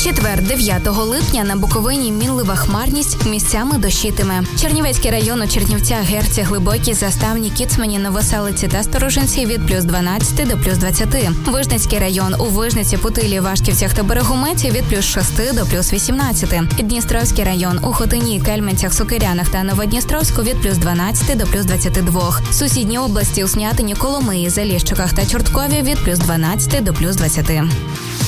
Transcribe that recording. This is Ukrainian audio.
Четвер, 9 липня на Буковині мінлива хмарність, місцями дощитиме. Чернівецький район у Чернівцях, Герці, Глибокі, Заставні, Кіцмані, Новоселиці та Сторожинці від плюс 12 до плюс 20. Вижницький район у Вижниці, Путилі, Вашківцях та Берегометі від плюс 6 до плюс 18. Дністровський район у Хотині, Кельменцях, Сокирянах та Новодністровську від плюс 12 до плюс 22. Сусідні області у Снятині, Коломиї, Заліщиках та Чорткові від плюс 12 до плюс 20.